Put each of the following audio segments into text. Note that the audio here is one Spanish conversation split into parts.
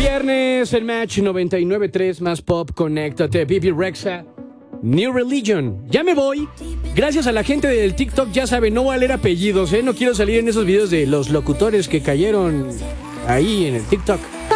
Viernes en Match 99.3 más pop, conéctate, Bibi Rexa, New Religion. Ya me voy. Gracias a la gente del TikTok, ya saben, no voy a leer apellidos, no quiero salir en esos videos de los locutores que cayeron ahí en el TikTok.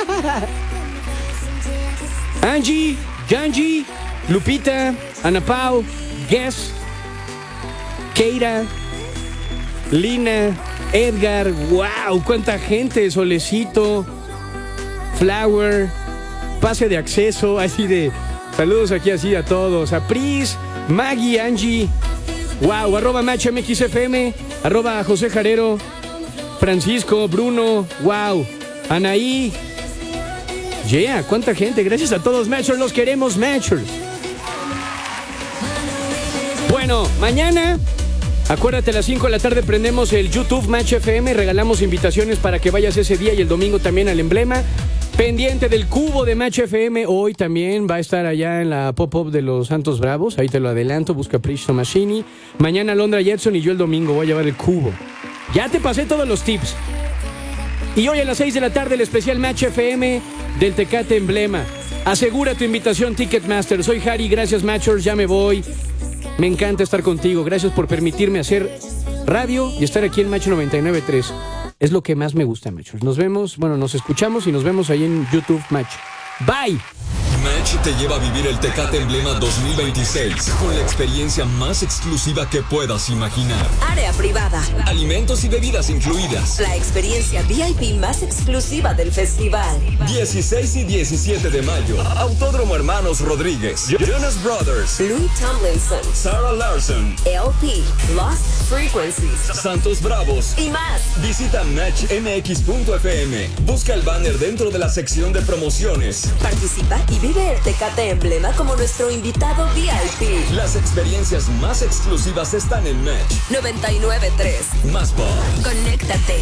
Angie, Ganji, Lupita, Ana Pau, Guess, Keira, Lina, Edgar, wow, cuánta gente, Solecito, Flower, Pase de Acceso, así de saludos aquí así a todos, a Pris, Maggie, Angie, wow, arroba MatchMXFM, arroba José Jarero, Francisco, Bruno, wow, Anaí, yeah, cuánta gente, gracias a todos, Matchers, los queremos, Matchers. Bueno, mañana, acuérdate, a las 5 de la tarde prendemos el YouTube Match FM, regalamos invitaciones para que vayas ese día y el domingo también al emblema. Pendiente del cubo de Match FM, hoy también va a estar allá en la pop-up de los Santos Bravos, ahí te lo adelanto, busca Prish Tomashini. Mañana Londra Jetson y yo el domingo voy a llevar el cubo. Ya te pasé todos los tips. Y hoy a las 6 de la tarde el especial Match FM del Tecate Emblema. Asegura tu invitación Ticketmaster. Soy Harry, gracias Matchers, ya me voy. Me encanta estar contigo, gracias por permitirme hacer radio y estar aquí en Match 99.3. Es lo que más me gusta, Matchers. Nos vemos, bueno, nos escuchamos y nos vemos ahí en YouTube Match. Bye. Match te lleva a vivir el Tecate Emblema 2026 con la experiencia más exclusiva que puedas imaginar. Área privada. Alimentos y bebidas incluidas. La experiencia VIP más exclusiva del festival. 16 y 17 de mayo. Autódromo Hermanos Rodríguez. Jonas Brothers. Louis Tomlinson. Sarah Larson. LP. Lost Frequencies. Santos Bravos. Y más. Visita matchmx.fm. Busca el banner dentro de la sección de promociones. Participa y vive el Tecate Emblema como nuestro invitado VIP. Las experiencias más exclusivas están en Match 99.3 más pop. Conéctate.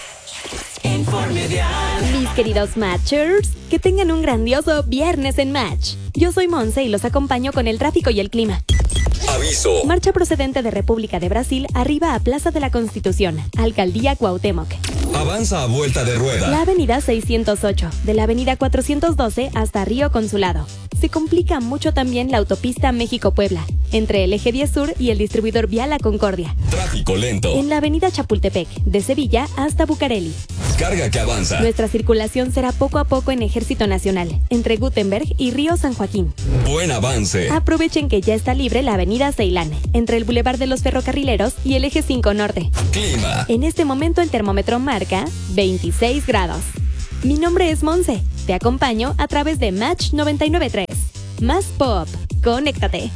Mis queridos Matchers, que tengan un grandioso viernes en Match. Yo soy Monse y los acompaño con el tráfico y el clima. Aviso. Marcha procedente de República de Brasil arriba a Plaza de la Constitución, Alcaldía Cuauhtémoc. Avanza a vuelta de rueda. La avenida 608, de la avenida 412 hasta Río Consulado. Se complica mucho también la autopista México-Puebla, entre el eje 10 Sur y el distribuidor vial La Concordia. Tráfico lento. En la avenida Chapultepec, de Sevilla hasta Bucareli. Carga que avanza. Nuestra circulación será poco a poco en Ejército Nacional, entre Gutenberg y Río San Joaquín. Buen avance. Aprovechen que ya está libre la avenida Ceilán, entre el Boulevard de los Ferrocarrileros y el eje 5 Norte. Clima. En este momento el termómetro marca 26 grados. Mi nombre es Monse. Te acompaño a través de Match 99.3. Más pop. Conéctate.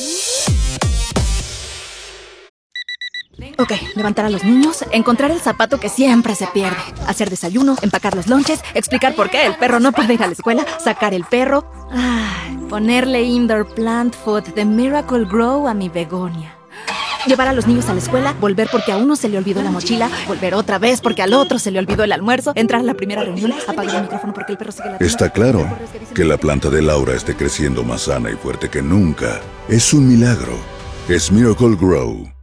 Ok, levantar a los niños, encontrar el zapato que siempre se pierde, hacer desayuno, empacar los lonches, explicar por qué el perro no puede ir a la escuela, sacar el perro, ponerle indoor plant food de Miracle Grow a mi begonia. Llevar a los niños a la escuela, volver porque a uno se le olvidó la mochila, volver otra vez porque al otro se le olvidó el almuerzo, entrar a la primera reunión, apagar el micrófono porque el perro sigue ladrando. Está claro que la planta de Laura esté creciendo más sana y fuerte que nunca. Es un milagro. Es Miracle Grow.